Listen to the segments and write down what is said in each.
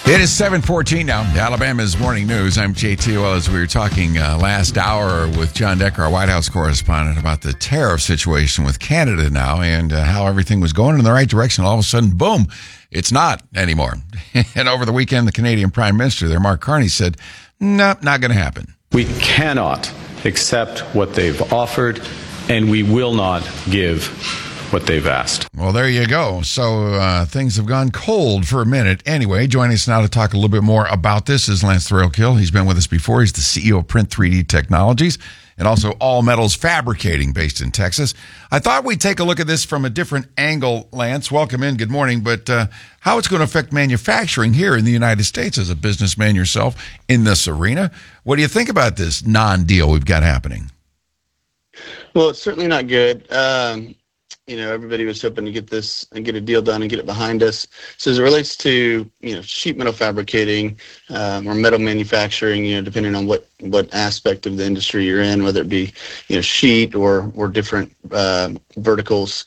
It is 7:14 now. Alabama's Morning News. I'm JT. Well, as we were talking last hour with John Decker, our White House correspondent, about the tariff situation with Canada now and how everything was going in the right direction. All of a sudden, boom, it's not anymore. And over the weekend, the Canadian Prime Minister there, Mark Carney, said, no, not going to happen. We cannot accept what they've offered, and we will not give what they've asked. Well, there you go. So things have gone cold for a minute. Anyway, joining us now to talk a little bit more about this is Lance Thrailkill. He's been with us before. He's the CEO of Print 3D Technologies and also All Metals Fabricating based in Texas. I thought we'd take a look at this from a different angle, Lance. Welcome in. Good morning. But how it's going to affect manufacturing here in the United States as a businessman yourself in this arena. What do you think about this non-deal we've got happening? Well, it's certainly not good. Everybody was hoping to get this and get a deal done and get it behind us. So as it relates to, sheet metal fabricating or metal manufacturing, depending on what aspect of the industry you're in, whether it be, sheet or different verticals,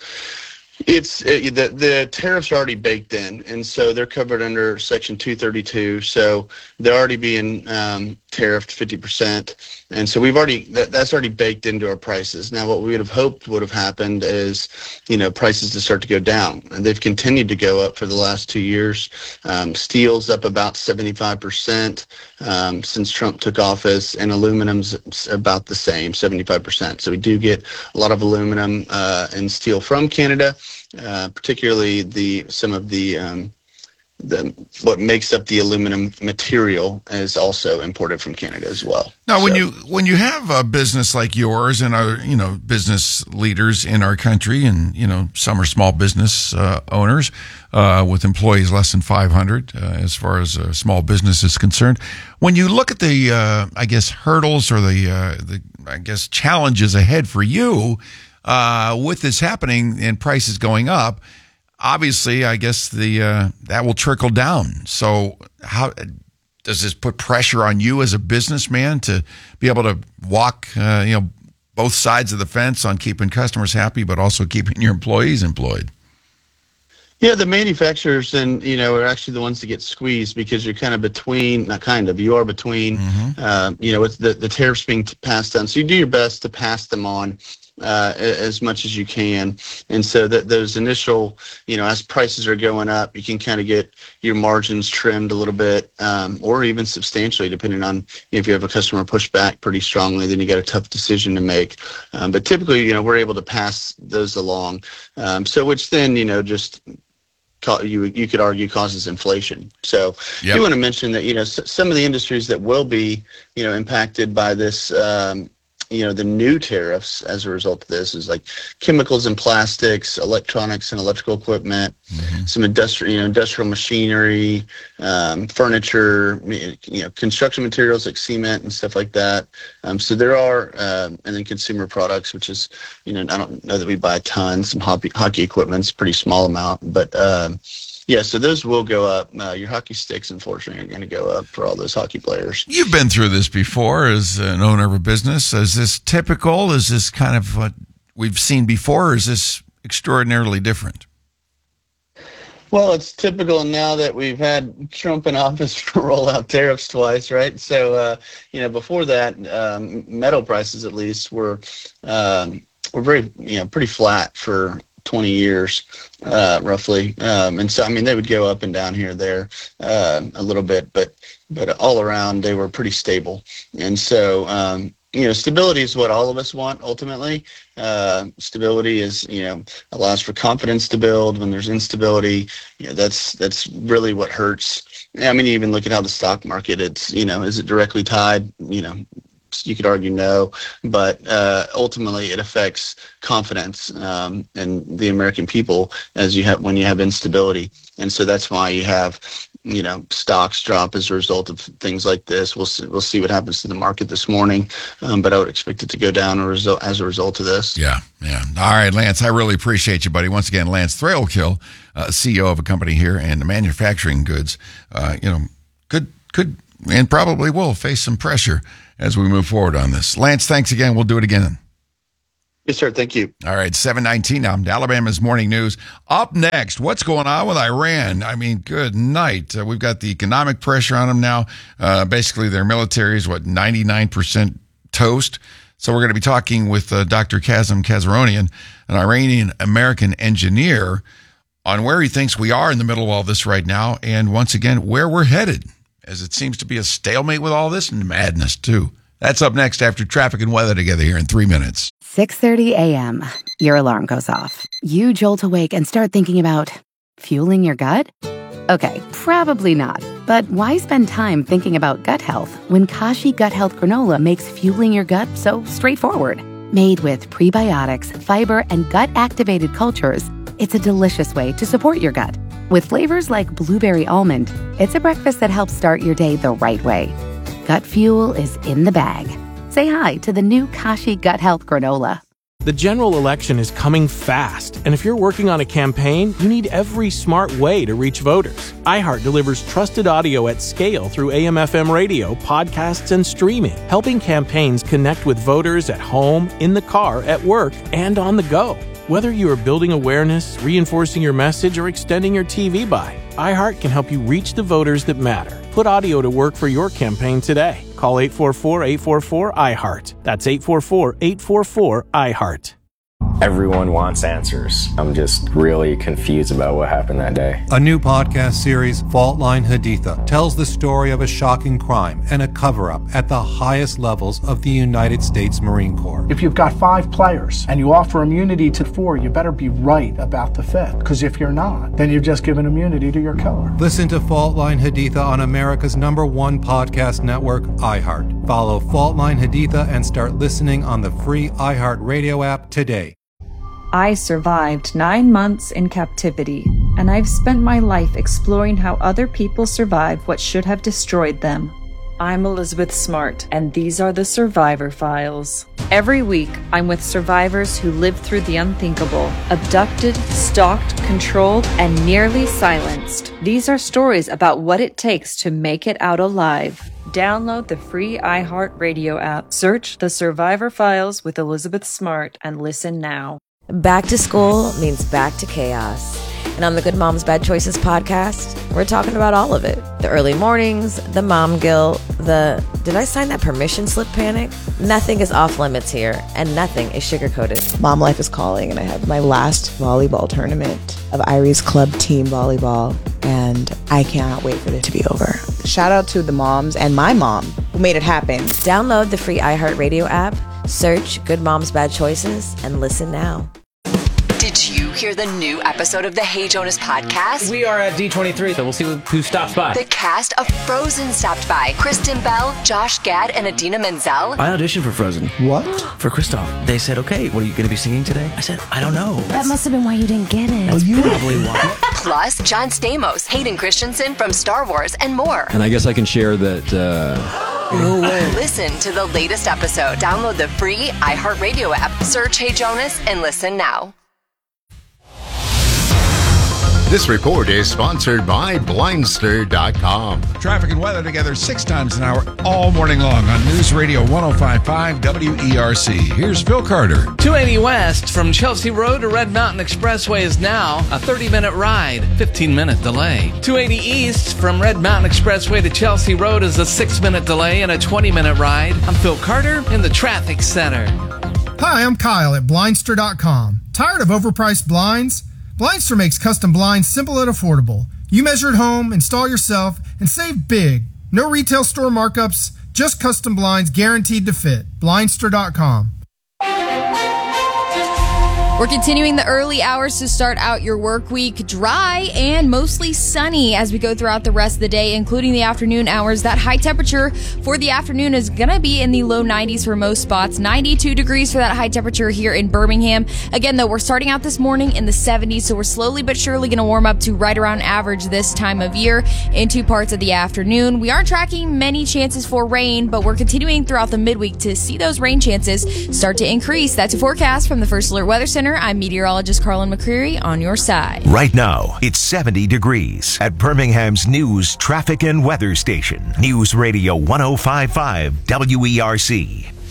the tariffs are already baked in, and so they're covered under Section 232. So they're already being tariffed 50%, and so that's already baked into our prices. Now, what we would have hoped would have happened is, prices to start to go down, and they've continued to go up for the last 2 years. Steel's up about 75% since Trump took office, and aluminum's about the same, 75%. So we do get a lot of aluminum and steel from Canada. Particularly some of the what makes up the aluminum material is also imported from Canada as well. Now, when you have a business like yours and our business leaders in our country, and some are small business owners with employees less than 500 as far as a small business is concerned. When you look at the hurdles or the challenges ahead for you. With this happening and prices going up, obviously, I guess that will trickle down. So how does this put pressure on you as a businessman to be able to walk, both sides of the fence on keeping customers happy, but also keeping your employees employed? Yeah, the manufacturers are actually the ones that get squeezed because you're kind of between, you are between, with the tariffs being passed on. So you do your best to pass them on as much as you can. And so that those initial, as prices are going up, you can kind of get your margins trimmed a little bit, or even substantially, depending on if you have a customer push back pretty strongly, then you got a tough decision to make. But typically, we're able to pass those along. Which then, just you could argue causes inflation. So you want to mention that, some of the industries that will be, impacted by this, the new tariffs as a result of this is like chemicals and plastics, electronics and electrical equipment, some industrial machinery, furniture, construction materials like cement and stuff like that. So there are, and then consumer products, which is, I don't know that we buy tons. Some hockey equipment's a pretty small amount, but so those will go up. Your hockey sticks, unfortunately, are going to go up for all those hockey players. You've been through this before as an owner of a business. Is this typical? Is this kind of what we've seen before, or is this extraordinarily different? Well, it's typical now that we've had Trump in office to roll out tariffs twice, right? So, before that, metal prices at least were very, pretty flat for 20 years, roughly. And so, they would go up and down here or there a little bit, but all around they were pretty stable. And so, stability is what all of us want ultimately. Stability is, allows for confidence to build. When there's instability, that's really what hurts. Even look at how the stock market, it's, is it directly tied? You could argue no, but ultimately it affects confidence and the American people when you have instability. And so that's why you have, stocks drop as a result of things like this. We'll see what happens to the market this morning, but I would expect it to go down as a result of this. Yeah. All right, Lance, I really appreciate you, buddy. Once again, Lance Thrailkill, CEO of a company here and manufacturing goods, could and probably will face some pressure as we move forward on this. Lance, thanks again. We'll do it again. Yes, sir. Thank you. All right, 7:19 now. Alabama's morning news. Up next, what's going on with Iran? I mean, good night. We've got the economic pressure on them now. Basically, their military is, 99% toast. So we're going to be talking with Dr. Kazem Kazaronian, an Iranian-American engineer, on where he thinks we are in the middle of all this right now, and once again, where we're headed, as it seems to be a stalemate with all this and madness, too. That's up next after traffic and weather together here in 3 minutes. 6:30 a.m. Your alarm goes off. You jolt awake and start thinking about fueling your gut? Okay, probably not. But why spend time thinking about gut health when Kashi Gut Health Granola makes fueling your gut so straightforward? Made with prebiotics, fiber, and gut-activated cultures, it's a delicious way to support your gut. With flavors like blueberry almond, it's a breakfast that helps start your day the right way. Gut fuel is in the bag. Say hi to the new Kashi Gut Health Granola. The general election is coming fast, and if you're working on a campaign, you need every smart way to reach voters. iHeart delivers trusted audio at scale through AM/FM radio, podcasts, and streaming, helping campaigns connect with voters at home, in the car, at work, and on the go. Whether you are building awareness, reinforcing your message, or extending your TV buy, iHeart can help you reach the voters that matter. Put audio to work for your campaign today. Call 844-844-iHeart. That's 844-844-iHeart. Everyone wants answers. I'm just really confused about what happened that day. A new podcast series, Fault Line Haditha, tells the story of a shocking crime and a cover-up at the highest levels of the United States Marine Corps. If you've got 5 players and you offer immunity to 4, you better be right about the 5th. Because if you're not, then you've just given immunity to your killer. Listen to Fault Line Haditha on America's #1 podcast network, iHeart. Follow Fault Line Haditha and start listening on the free iHeart Radio app today. I survived 9 months in captivity, and I've spent my life exploring how other people survived what should have destroyed them. I'm Elizabeth Smart, and these are the Survivor Files. Every week, I'm with survivors who lived through the unthinkable, abducted, stalked, controlled, and nearly silenced. These are stories about what it takes to make it out alive. Download the free iHeart Radio app, search The Survivor Files with Elizabeth Smart, and listen now. Back to school means back to chaos. And on the Good Moms Bad Choices podcast, we're talking about all of it. The early mornings, the mom guilt, the did I sign that permission slip panic? Nothing is off limits here, and nothing is sugar-coated. Mom life is calling, and I have my last volleyball tournament of Irie's Club Team Volleyball, and I cannot wait for it to be over. Shout out to the moms and my mom who made it happen. Download the free iHeartRadio app, search Good Moms Bad Choices, and listen now. Did you hear the new episode of the Hey Jonas podcast? We are at D23, so we'll see who stops by. The cast of Frozen stopped by. Kristen Bell, Josh Gad, and Idina Menzel. I auditioned for Frozen. What? For Kristoff. They said, okay, what are you going to be singing today? I said, I don't know. That must have been why you didn't get it. That's probably why. Plus, John Stamos, Hayden Christensen from Star Wars, and more. And I guess I can share that... No way. Listen to the latest episode. Download the free iHeartRadio app. Search Hey Jonas and listen now. This report is sponsored by Blindster.com. Traffic and weather together 6 times an hour all morning long on News Radio 105.5 WERC. Here's Phil Carter. 280 West from Chelsea Road to Red Mountain Expressway is now a 30-minute ride, 15-minute delay. 280 East from Red Mountain Expressway to Chelsea Road is a 6-minute delay and a 20-minute ride. I'm Phil Carter in the Traffic Center. Hi, I'm Kyle at Blindster.com. Tired of overpriced blinds? Blindster makes custom blinds simple and affordable. You measure at home, install yourself, and save big. No retail store markups, just custom blinds guaranteed to fit. Blindster.com. We're continuing the early hours to start out your work week dry and mostly sunny as we go throughout the rest of the day, including the afternoon hours. That high temperature for the afternoon is going to be in the low 90s for most spots. 92 degrees for that high temperature here in Birmingham. Again, though, we're starting out this morning in the 70s, so we're slowly but surely going to warm up to right around average this time of year into parts of the afternoon. We aren't tracking many chances for rain, but we're continuing throughout the midweek to see those rain chances start to increase. That's a forecast from the First Alert Weather Center. I'm meteorologist Carlin McCreary on your side. Right now, it's 70 degrees at Birmingham's news, traffic, and weather station. News Radio 105.5 WERC.